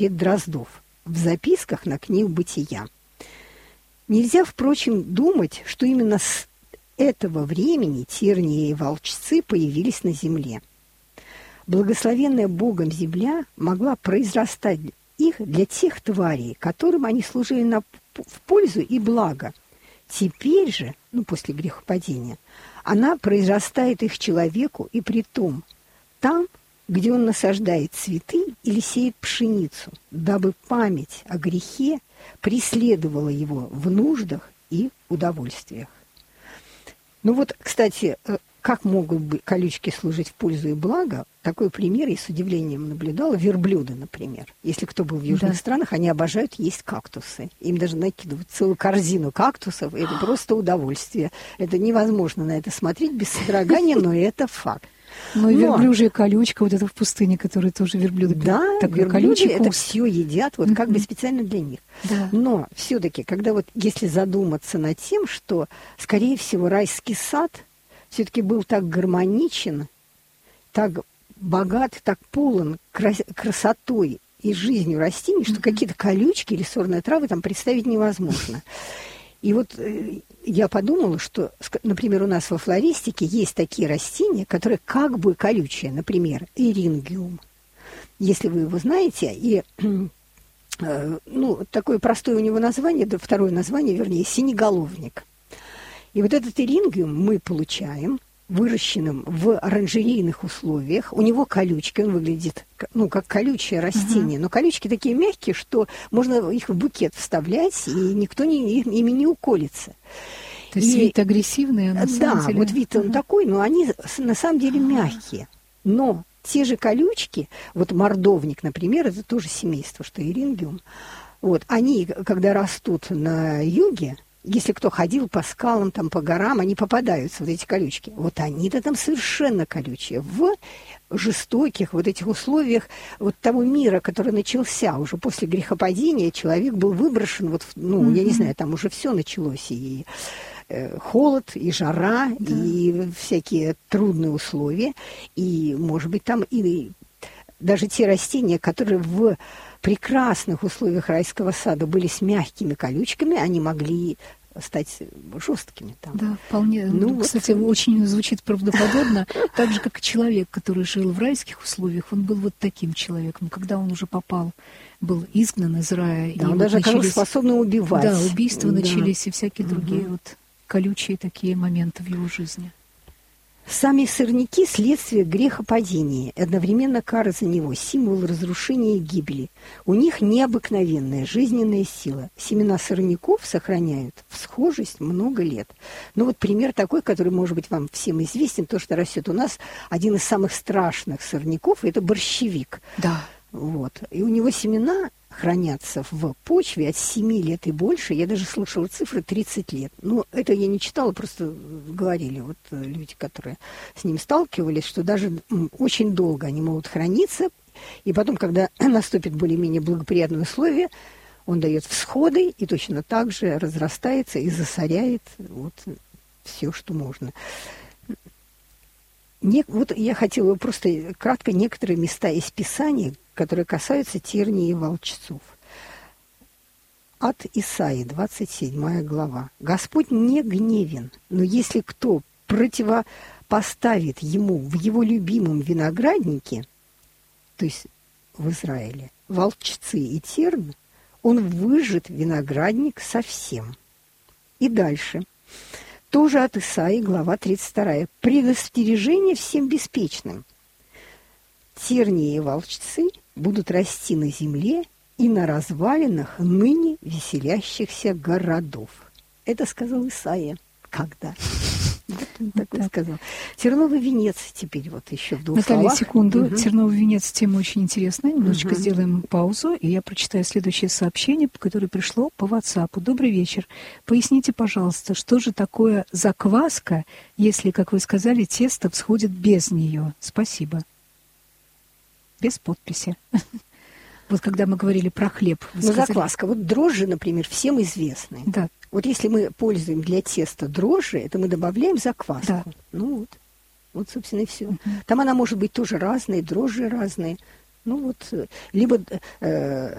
Дроздов в записках на книгу «Бытия». Нельзя, впрочем, думать, что именно с этого времени тернии и волчцы появились на земле. Благословенная Богом земля могла произрастать их для тех тварей, которым они служили в пользу и благо. Теперь же, после грехопадения, она произрастает их человеку и притом там, где он насаждает цветы или сеет пшеницу, дабы память о грехе преследовала его в нуждах и удовольствиях. Кстати, как могут быть колючки служить в пользу и благо? Такой пример я с удивлением наблюдала. Верблюды, например. Если кто был в южных странах, они обожают есть кактусы. Им даже накидывают целую корзину кактусов. И это просто удовольствие. Это невозможно на это смотреть без содрогания, но это факт. Ну и верблюжья колючка, вот это в пустыне, которые тоже верблюды. Да, верблюды это все едят, как бы специально для них. Да. Но все-таки, когда если задуматься над тем, что, скорее всего, райский сад все-таки был так гармоничен, так богат, так полон красотой и жизнью растений, что какие-то колючки или сорные травы там представить невозможно. И я подумала, что, например, у нас во флористике есть такие растения, которые как бы колючие, например, эрингиум. Если вы его знаете, и такое простое у него название, второе название, вернее, синеголовник. И этот эрингиум мы получаем выращенным в оранжерейных условиях. У него колючки, он выглядит, как колючее растение. Но колючки такие мягкие, что можно их в букет вставлять, и никто ими не уколется. То есть вид агрессивный, а на самом деле... Да, вид он такой, но они на самом деле мягкие. Но те же колючки, мордовник, например, это тоже семейство, что эрингиум, они, когда растут на юге, если кто ходил по скалам, по горам, они попадаются, эти колючки. Они-то там совершенно колючие. В жестоких этих условиях того мира, который начался уже после грехопадения, человек был выброшен, я не знаю, там уже все началось, и холод, и жара, и всякие трудные условия, и, может быть, там и даже те растения, которые в прекрасных условиях райского сада были с мягкими колючками, они могли стать жесткими. Да, вполне. Кстати, очень звучит правдоподобно. Так же, как и человек, который жил в райских условиях, он был таким человеком. Когда он уже был изгнан из рая. Да, он даже оказался способным убивать. Да, убийства начались и всякие другие колючие такие моменты в его жизни. Сами сорняки – следствие грехопадения, и одновременно кара за него, символ разрушения и гибели. У них необыкновенная жизненная сила. Семена сорняков сохраняют всхожесть много лет. Пример такой, который, может быть, вам всем известен, то, что растет у нас, один из самых страшных сорняков – это борщевик. Да. И у него семена хранятся в почве от 7 лет и больше. Я даже слышала цифры 30 лет. Это я не читала, просто говорили люди, которые с ним сталкивались, что даже очень долго они могут храниться. И потом, когда наступит более-менее благоприятные условия, он дает всходы и точно так же разрастается и засоряет все, что можно. Я хотела просто кратко некоторые места из Писания, которые касаются тернии и волчцов. От Исаии, 27 глава. «Господь не гневен, но если кто противопоставит ему в его любимом винограднике, то есть в Израиле, волчцы и терн, он выжжет виноградник совсем». И дальше. Тоже от Исаии, глава 32. «Предостережение всем беспечным. Тернии и волчцы будут расти на земле и на развалинах ныне веселящихся городов». Это сказал Исаия. Когда? Он такой сказал. Терновый венец теперь еще в двух Наталья, словах. секунду. Терновый венец, тема очень интересная. Немножечко сделаем паузу, и я прочитаю следующее сообщение, которое пришло по WhatsApp. Добрый вечер. Поясните, пожалуйста, что же такое закваска, если, как вы сказали, тесто всходит без нее? Спасибо. Без подписи. Когда мы говорили про хлеб. Закваска. Дрожжи, например, всем известны. Да. Если мы пользуем для теста дрожжи, это мы добавляем закваску. Да. Собственно, и все. Там она может быть тоже разной, дрожжи разные. Ну вот, либо